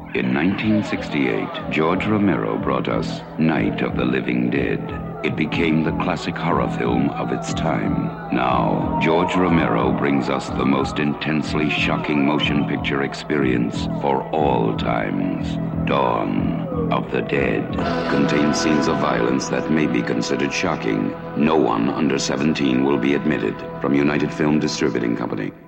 In 1968, George Romero brought us Night of the Living Dead. It became the classic horror film of its time. Now, George Romero brings us the most intensely shocking motion picture experience for all times. Dawn of the Dead contains scenes of violence that may be considered shocking. No one under 17 will be admitted. From United Film Distributing Company.